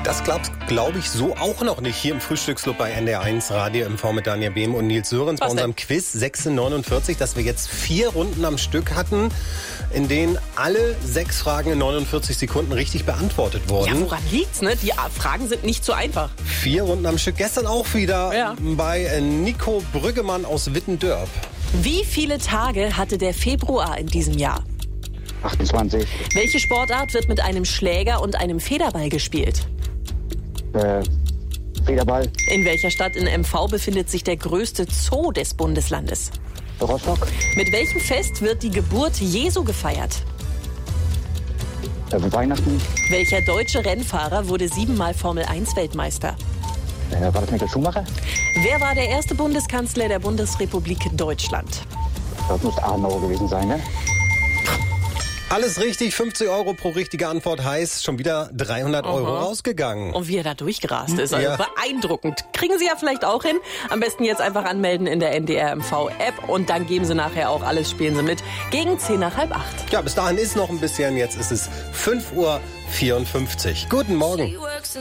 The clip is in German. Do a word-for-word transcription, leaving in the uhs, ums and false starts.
Das glaubst, glaube ich, so auch noch nicht hier im Frühstücksclub bei N D R eins Radio M V mit Daniel Behm und Nils Sörens bei unserem Quiz sechzehn neunundvierzig, dass wir jetzt vier Runden am Stück hatten, in denen alle sechs Fragen in neunundvierzig Sekunden richtig beantwortet wurden. Ja, woran liegt's, ne? Die Fragen sind nicht so einfach. Vier Runden am Stück. Gestern auch wieder ja. bei Nico Brüggemann aus Wittendörp. Wie viele Tage hatte der Februar in diesem Jahr? achtundzwanzig. Welche Sportart wird mit einem Schläger und einem Federball gespielt? Äh, Federball. In welcher Stadt in M V befindet sich der größte Zoo des Bundeslandes? Rostock. Mit welchem Fest wird die Geburt Jesu gefeiert? Äh, Weihnachten. Welcher deutsche Rennfahrer wurde siebenmal Formel eins Weltmeister? Äh, war das Michael Schumacher? Wer war der erste Bundeskanzler der Bundesrepublik Deutschland? Das muss Adenauer gewesen sein, ne? Alles richtig, fünfzig Euro pro richtige Antwort heißt schon wieder dreihundert Euro Aha. rausgegangen. Und wie er da durchgerast ist, also Ja. beeindruckend. Kriegen Sie ja vielleicht auch hin. Am besten jetzt einfach anmelden in der N D R M V App und dann geben Sie nachher auch alles, spielen Sie mit, gegen zehn nach halb acht. Ja, bis dahin ist noch ein bisschen, jetzt ist es fünf Uhr vierundfünfzig. Guten Morgen.